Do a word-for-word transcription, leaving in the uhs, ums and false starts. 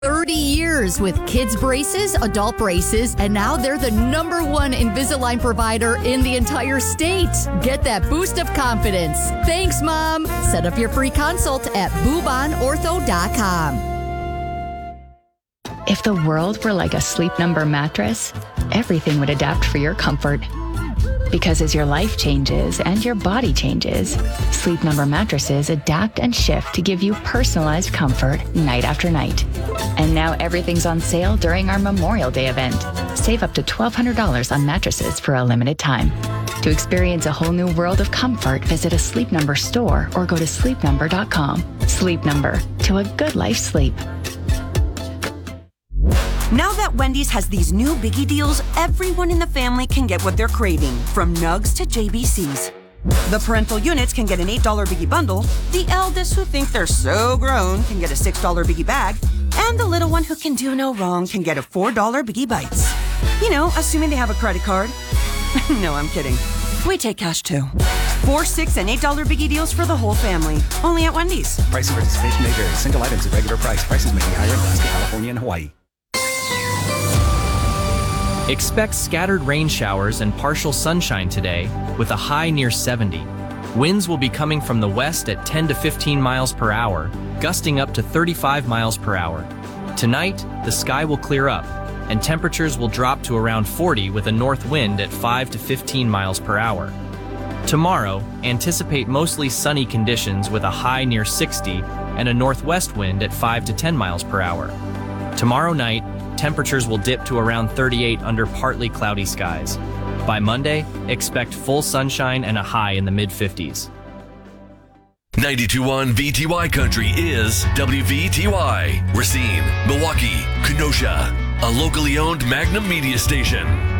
thirty years with kids braces, adult braces, and now they're the number one Invisalign provider in the entire state. Get that boost of confidence. Thanks, Mom. Set up your free consult at bubon ortho dot com. If the world were like a Sleep Number mattress, everything would adapt for your comfort. Because as your life changes and your body changes, Sleep Number mattresses adapt and shift to give you personalized comfort night after night. And now everything's on sale during our Memorial Day event. Save up to twelve hundred dollars on mattresses for a limited time. To experience a whole new world of comfort, visit a Sleep Number store or go to sleep number dot com. Sleep Number, to a good life sleep. Now that Wendy's has these new biggie deals, everyone in the family can get what they're craving, from nugs to J B Cs. The parental units can get an eight dollar biggie bundle, the eldest who think they're so grown can get a six dollar biggie bag, and the little one who can do no wrong can get a four dollar biggie bites. You know, assuming they have a credit card. No, I'm kidding. We take cash too. Four, six, and eight dollar biggie deals for the whole family. Only at Wendy's. Price and participation may vary. Single items at regular price. Prices may be higher in Alaska, California, and Hawaii. Expect scattered rain showers and partial sunshine today with a high near seventy. Winds will be coming from the west at ten to fifteen miles per hour, gusting up to thirty-five miles per hour. Tonight, the sky will clear up and temperatures will drop to around forty with a north wind at five to fifteen miles per hour. Tomorrow, anticipate mostly sunny conditions with a high near sixty and a northwest wind at five to ten miles per hour. Tomorrow night, temperatures will dip to around thirty-eight under partly cloudy skies. By Monday, expect full sunshine and a high in the mid fifties. ninety-two point one V T Y Country is W V T Y, Racine, Milwaukee, Kenosha, a locally owned Magnum media station.